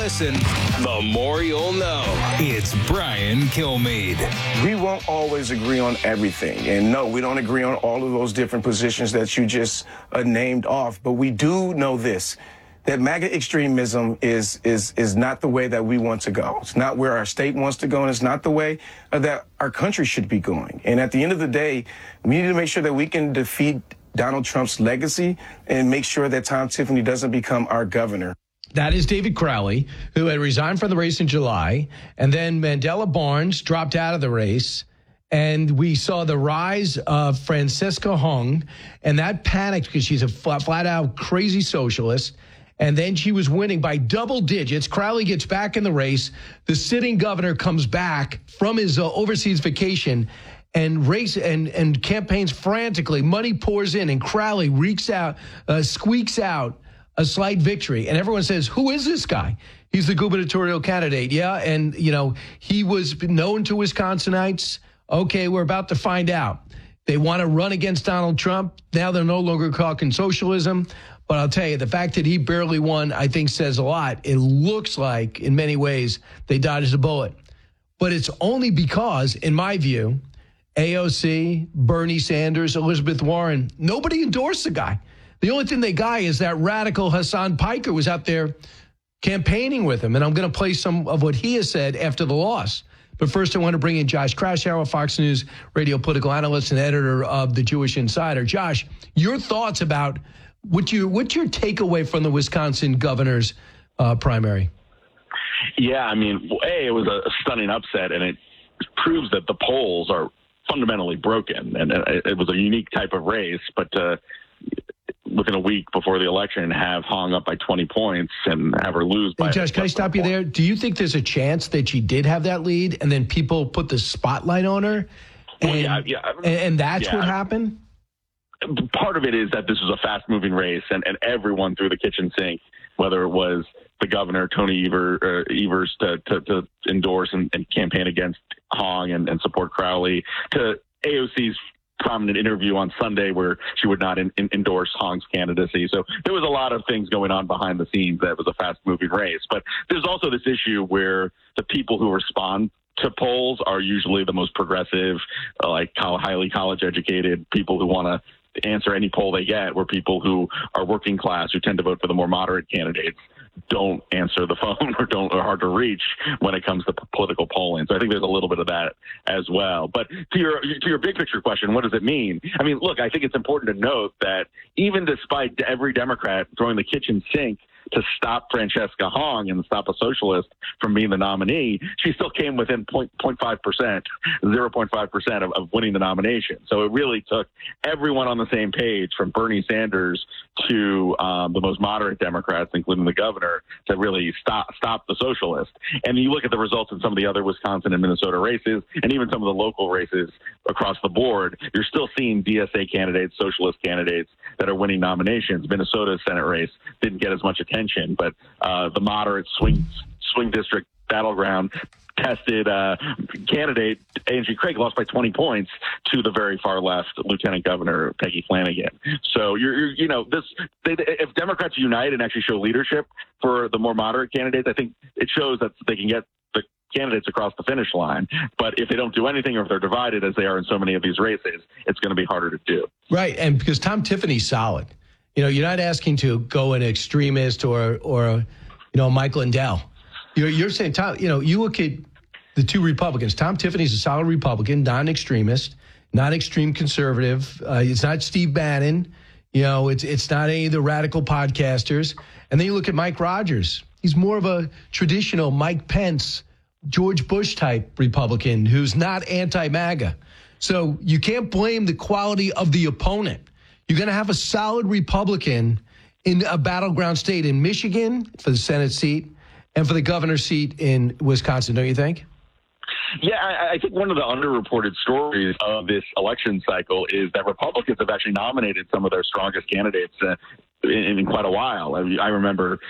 listen, the more you'll know. It's Brian Kilmeade. We won't always agree on everything. And no, we don't agree on all of those different positions that you just named off. But we do know this, that MAGA extremism is not the way that we want to go. It's not where our state wants to go, and it's not the way that our country should be going. And at the end of the day, we need to make sure that we can defeat Donald Trump's legacy and make sure that Tom Tiffany doesn't become our governor. That is David Crowley, who had resigned from the race in July, and then Mandela Barnes dropped out of the race, and we saw the rise of Francisca Hung, and that panicked because she's a flat-out crazy socialist, and then she was winning by double digits. Crowley gets back in the race. The sitting governor comes back from his overseas vacation, and campaigns frantically. Money pours in, and Crowley squeaks out a slight victory. And everyone says, who is this guy? He's the gubernatorial candidate. Yeah, and, he was known to Wisconsinites. Okay, we're about to find out. They want to run against Donald Trump. Now they're no longer talking socialism. But I'll tell you, the fact that he barely won, I think, says a lot. It looks like, in many ways, they dodged a bullet. But it's only because, in my view, AOC, Bernie Sanders, Elizabeth Warren, nobody endorsed the guy. The only thing they got is that radical Hassan Piker was out there campaigning with him. And I'm going to play some of what he has said after the loss. But first, I want to bring in Josh Kraushaar, Fox News radio political analyst and editor of The Jewish Insider. Josh, your thoughts about what's your takeaway from the Wisconsin governor's primary? Yeah, I mean, it was a stunning upset, and it proves that the polls are fundamentally broken. And it was a unique type of race, but within a week before the election, have Hong up by 20 points and have her lose by... Hey, Josh, can I stop you there? Do you think there's a chance that she did have that lead and then people put the spotlight on her? And that's what happened? Part of it is that this was a fast-moving race, and everyone threw the kitchen sink, whether it was the governor, Tony Evers, to endorse and campaign against Hong and support Crowley, to AOC's prominent interview on Sunday where she would not endorse Hong's candidacy. So there was a lot of things going on behind the scenes that was a fast-moving race. But there's also this issue where the people who respond to polls are usually the most progressive, highly college-educated people who want to answer any poll they get, where people who are working class, who tend to vote for the more moderate candidates, don't answer the phone or are hard to reach when it comes to political polling. So I think there's a little bit of that as well. But to your big picture question, what does it mean? I mean, look, I think it's important to note that even despite every Democrat throwing the kitchen sink to stop Francesca Hong and stop a socialist from being the nominee, she still came within 0.5% of winning the nomination. So it really took everyone on the same page, from Bernie Sanders to the most moderate Democrats, including the governor, to really stop the socialist. And you look at the results in some of the other Wisconsin and Minnesota races, and even some of the local races across the board, you're still seeing DSA candidates, socialist candidates that are winning nominations. Minnesota's Senate race didn't get as much attention, but the moderate swing district battleground tested candidate Angie Craig lost by 20 points to the very far left Lieutenant Governor Peggy Flanagan. So if Democrats unite and actually show leadership for the more moderate candidates, I think it shows that they can get the candidates across the finish line. But if they don't do anything, or if they're divided as they are in so many of these races, it's going to be harder to do. Right, and because Tom Tiffany's solid. You're not asking to go an extremist or Mike Lindell. You're saying, Tom, you look at the two Republicans. Tom Tiffany's a solid Republican, non-extremist, not extreme conservative. It's not Steve Bannon. It's not any of the radical podcasters. And then you look at Mike Rogers. He's more of a traditional Mike Pence, George Bush type Republican who's not anti-MAGA. So you can't blame the quality of the opponent. You're going to have a solid Republican in a battleground state in Michigan for the Senate seat and for the governor's seat in Wisconsin, don't you think? Yeah, I think one of the underreported stories of this election cycle is that Republicans have actually nominated some of their strongest candidates in quite a while. I remember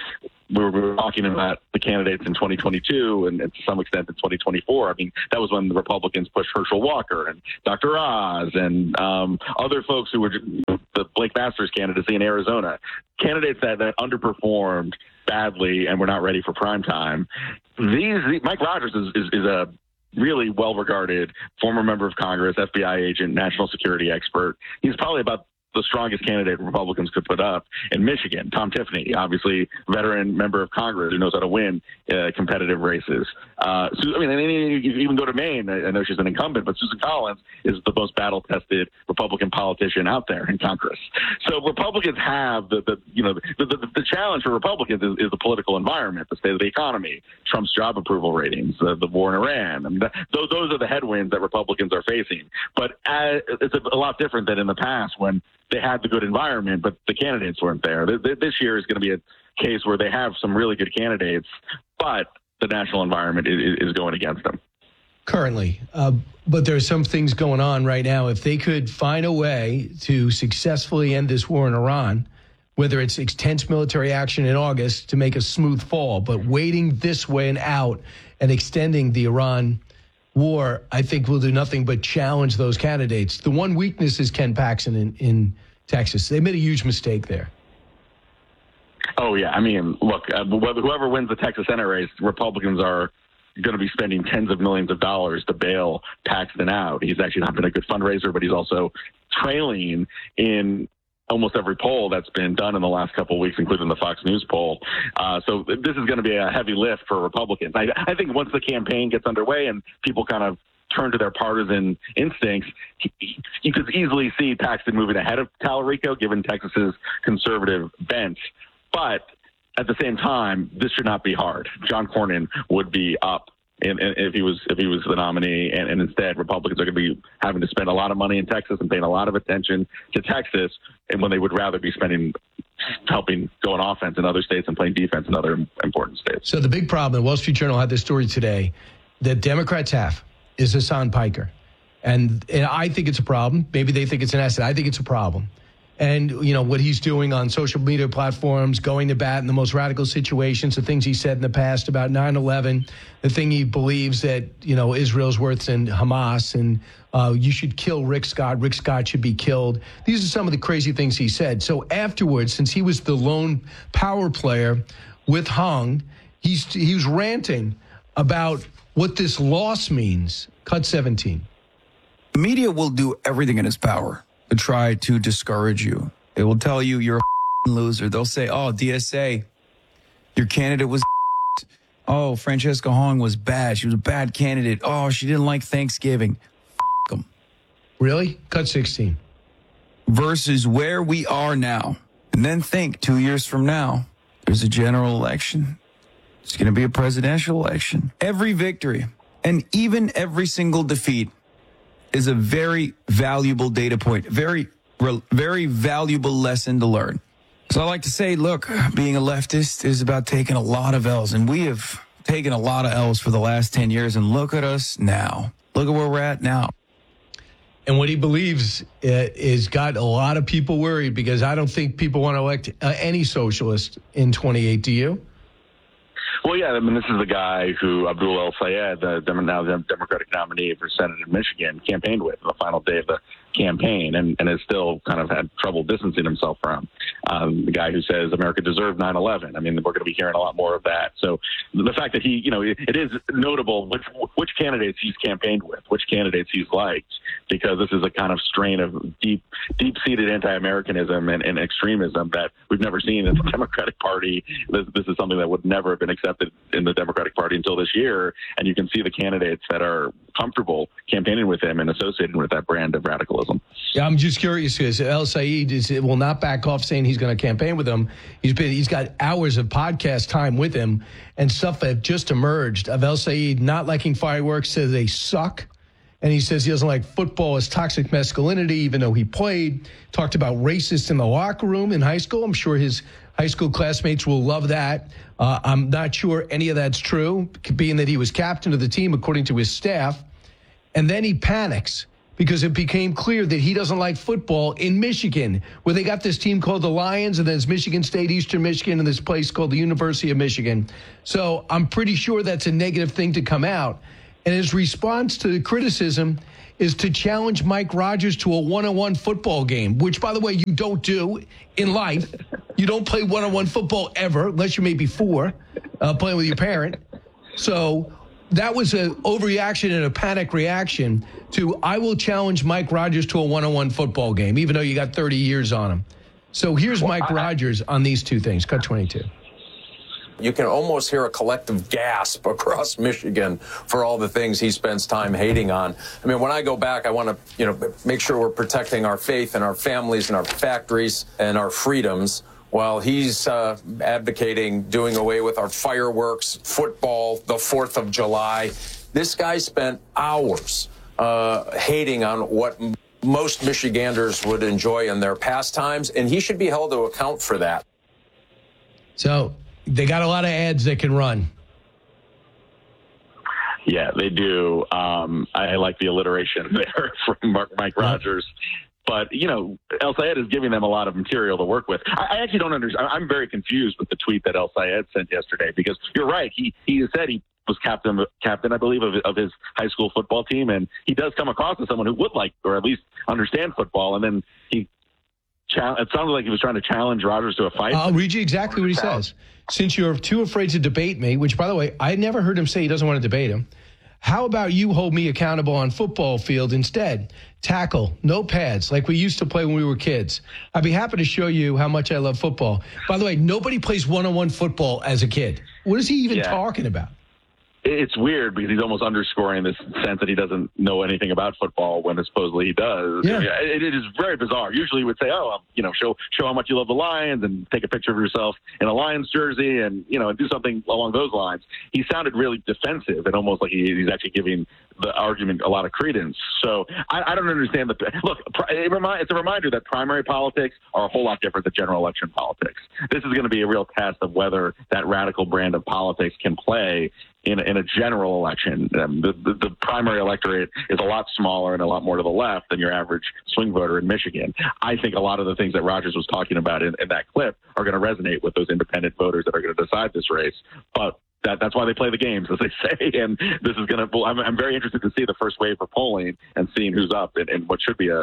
we were talking about the candidates in 2022 and to some extent in 2024. I mean, that was when the Republicans pushed Herschel Walker and Dr. Oz and other folks who were the Blake Masters candidacy in Arizona, candidates that underperformed badly and were not ready for prime time. Mike Rogers is a really well-regarded former member of Congress, FBI agent, national security expert. He's probably about the strongest candidate Republicans could put up in Michigan. Tom Tiffany, obviously veteran member of Congress who knows how to win competitive races. You even go to Maine. I know she's an incumbent, but Susan Collins is the most battle-tested Republican politician out there in Congress. So Republicans have the challenge for Republicans is the political environment, the state of the economy, Trump's job approval ratings, the war in Iran. I mean, those are the headwinds that Republicans are facing. But it's a lot different than in the past when they had the good environment, but the candidates weren't there. This year is going to be a case where they have some really good candidates, but the national environment is going against them. Currently. But there's some things going on right now. If they could find a way to successfully end this war in Iran, whether it's intense military action in August to make a smooth fall, but waiting this way and out and extending the Iran war, I think will do nothing but challenge those candidates. The one weakness is Ken Paxton in Texas. They made a huge mistake there. Oh, yeah. I mean, look, whoever wins the Texas Senate race, Republicans are going to be spending tens of millions of dollars to bail Paxton out. He's actually not been a good fundraiser, but he's also trailing in almost every poll that's been done in the last couple of weeks, including the Fox News poll. So this is going to be a heavy lift for Republicans. I think once the campaign gets underway and people kind of turn to their partisan instincts, you could easily see Paxton moving ahead of Tallarico, given Texas's conservative bent. But at the same time, this should not be hard. John Cornyn would be up if he was the nominee, and instead Republicans are going to be having to spend a lot of money in Texas and paying a lot of attention to Texas, and when they would rather be helping go on offense in other states and playing defense in other important states. So the big problem, the Wall Street Journal had this story today, that Democrats have is Hassan Piker. And I think it's a problem. Maybe they think it's an asset. I think it's a problem. And, what he's doing on social media platforms, going to bat in the most radical situations, the things he said in the past about 9/11, the thing he believes that, Israel's worse than Hamas, and you should kill Rick Scott. Rick Scott should be killed. These are some of the crazy things he said. So afterwards, since he was the lone power player with Hung, he was ranting about what this loss means. Cut 17. The media will do everything in its power to try to discourage you. They will tell you you're a loser. They'll say, oh, DSA, your candidate was oh, Francesca Hong was bad. She was a bad candidate. Oh, she didn't like Thanksgiving. Them. Really? Cut 16. Versus where we are now. And then think 2 years from now, there's a general election. It's going to be a presidential election. Every victory and even every single defeat is a very valuable data point, very valuable lesson to learn. So I like to say, look, being a leftist is about taking a lot of L's, and we have taken a lot of L's for the last 10 years, and look at us now. Look at where we're at now. And what he believes is got a lot of people worried, because I don't think people want to elect any socialist in 28. Do you? Well, yeah, I mean, this is the guy who Abdul El-Sayed, now the Democratic nominee for Senate in Michigan, campaigned with on the final day of the campaign, and has still kind of had trouble distancing himself from. The guy who says America deserved 9/11. I mean, we're going to be hearing a lot more of that. So the fact that he, it is notable which candidates he's campaigned with, which candidates he's liked, because this is a kind of strain of deep-seated anti-Americanism and extremism that we've never seen in the Democratic Party. This is something that would never have been accepted in the Democratic Party until this year, and you can see the candidates that are comfortable campaigning with him and associated with that brand of radicalism. Yeah, I'm just curious, because El-Sayed will not back off saying he's going to campaign with him. He's got hours of podcast time with him, and stuff that just emerged of El-Sayed not liking fireworks, says they suck. And he says he doesn't like football as toxic masculinity, even though he played. Talked about racist in the locker room in high school. I'm sure his high school classmates will love that. I'm not sure any of that's true, being that he was captain of the team, according to his staff. And then he panics because it became clear that he doesn't like football in Michigan, where they got this team called the Lions, and then it's Michigan State, Eastern Michigan, and this place called the University of Michigan. So I'm pretty sure that's a negative thing to come out. And his response to the criticism is to challenge Mike Rogers to a one-on-one football game, which, by the way, you don't do in life. You don't play one-on-one football ever, unless you're maybe 4, playing with your parent. So that was an overreaction and a panic reaction to, I will challenge Mike Rogers to a one-on-one football game, even though you got 30 years on him. So here's Mike Rogers on these two things. Cut 22. You can almost hear a collective gasp across Michigan for all the things he spends time hating on. I mean, when I go back, I want to, make sure we're protecting our faith and our families and our factories and our freedoms, while he's advocating doing away with our fireworks, football, the 4th of July. This guy spent hours hating on what most Michiganders would enjoy in their pastimes, and he should be held to account for that. So they got a lot of ads they can run. Yeah, they do. I like the alliteration there from Mike Rogers. But, El Sayed is giving them a lot of material to work with. I actually don't understand. I'm very confused with the tweet that El Sayed sent yesterday, because you're right. He said he was captain, I believe, of his high school football team. And he does come across as someone who would like, or at least understand football. And then it sounded like he was trying to challenge Rogers to a fight. I'll read you exactly what he says. Since you're too afraid to debate me, which, by the way, I never heard him say he doesn't want to debate him. How about you hold me accountable on football field instead? Tackle, no pads, like we used to play when we were kids. I'd be happy to show you how much I love football. By the way, nobody plays one-on-one football as a kid. What is he even talking about? It's weird, because he's almost underscoring this sense that he doesn't know anything about football when supposedly he does. Yeah. It is very bizarre. Usually he would say, show how much you love the Lions and take a picture of yourself in a Lions jersey and do something along those lines. He sounded really defensive and almost like he's actually giving the argument a lot of credence. So I don't understand look, it's a reminder that primary politics are a whole lot different than general election politics. This is going to be a real test of whether that radical brand of politics can play in a general election. The primary electorate is a lot smaller and a lot more to the left than your average swing voter in Michigan. I think a lot of the things that Rogers was talking about in that clip are going to resonate with those independent voters that are going to decide this race. But that's why they play the games, as they say. And this is going to, I'm very interested to see the first wave of polling and seeing who's up in what should be the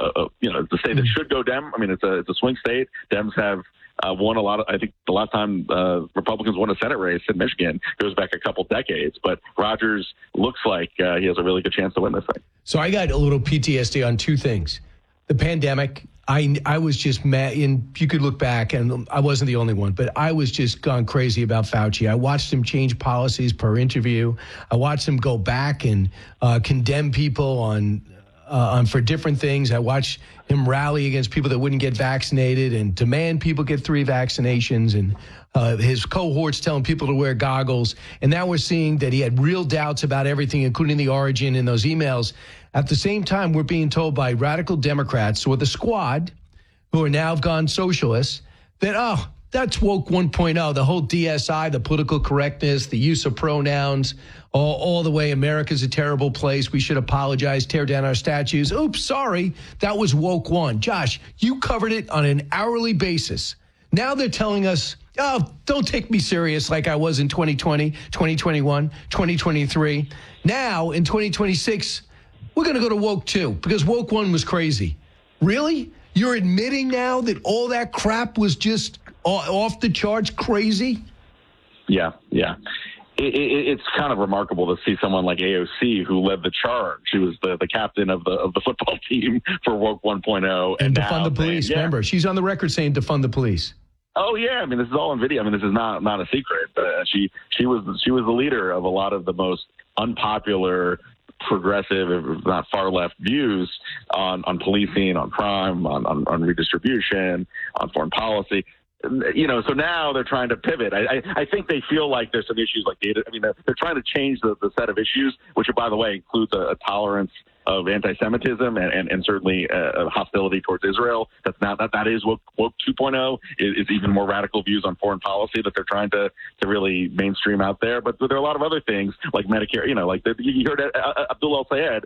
state that should go Dem. I mean, it's a swing state. Dems have won a lot. I think the last time Republicans won a Senate race in Michigan goes back a couple decades. But Rogers looks like he has a really good chance to win this thing. So I got a little PTSD on two things. The pandemic. I was just mad, and you could look back, and I wasn't the only one, but I was just gone crazy about Fauci. I watched him change policies per interview. I watched him go back and condemn people on for different things. I watched him rally against people that wouldn't get vaccinated and demand people get 3 vaccinations, and his cohorts telling people to wear goggles. And now we're seeing that he had real doubts about everything, including the origin in those emails. At the same time, we're being told by radical Democrats or the squad, who are now gone socialists, that, that's woke 1.0, the whole DSI, the political correctness, the use of pronouns, all the way America's a terrible place. We should apologize, tear down our statues. Oops, sorry. That was woke 1. Josh, you covered it on an hourly basis. Now they're telling us, don't take me serious like I was in 2020, 2021, 2023. Now, in 2026, we're going to go to woke 2 because woke 1 was crazy. Really? You're admitting now that all that crap was just off the charts crazy? Yeah. It's kind of remarkable to see someone like AOC, who led the charge. She was the captain of the football team for woke 1.0. And defund the police. Remember, she's on the record saying defund the police. Oh yeah, I mean, this is all on video. I mean, this is not a secret. She was the leader of a lot of the most unpopular, progressive, if not far left views on policing, on crime, on redistribution, on foreign policy. So now they're trying to pivot. I think they feel like there's some issues like data. I mean, they're trying to change the set of issues, which, by the way, includes a tolerance of anti-Semitism and certainly hostility towards Israel. That is woke 2.0 is even more radical views on foreign policy that they're trying to really mainstream out there. But there are a lot of other things like Medicare. You heard Abdul El Sayed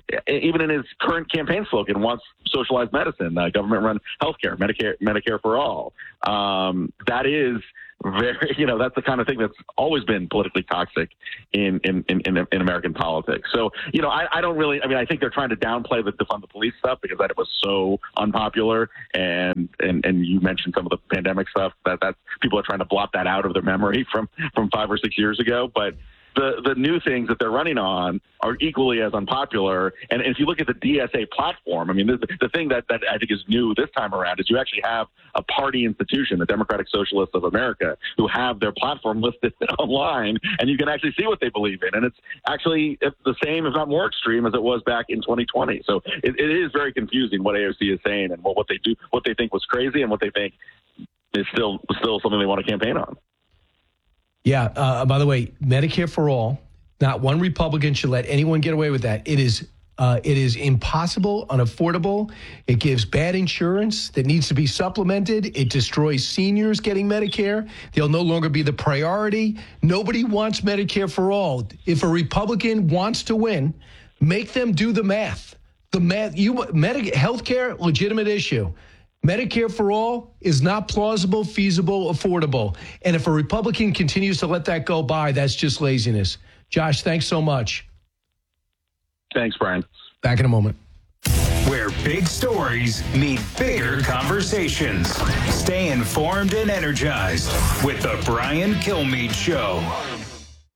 even in his current campaign slogan, wants socialized medicine, government-run healthcare, Medicare for all. That is very, that's the kind of thing that's always been politically toxic in American politics. So, I don't really, I think they're trying to downplay the defund the police stuff because that it was so unpopular. And you mentioned some of the pandemic stuff that people are trying to blot that out of their memory from 5 or 6 years ago. But the new things that they're running on are equally as unpopular. And if you look at the DSA platform, the thing that I think is new this time around is you actually have a party institution, the Democratic Socialists of America, who have their platform listed online, and you can actually see what they believe in. And it's actually the same, if not more extreme, as it was back in 2020. So it is very confusing what AOC is saying and what they do, what they think was crazy and what they think is still something they want to campaign on. Yeah. By the way, Medicare for all, not one Republican should let anyone get away with that. It is impossible, unaffordable. It gives bad insurance that needs to be supplemented. It destroys seniors getting Medicare. They'll no longer be the priority. Nobody wants Medicare for all. If a Republican wants to win, make them do the math. Healthcare, legitimate issue. Medicare for all is not plausible, feasible, affordable. And if a Republican continues to let that go by, that's just laziness. Josh, thanks so much. Thanks, Brian. Back in a moment. Where big stories meet bigger conversations. Stay informed and energized with the Brian Kilmeade Show.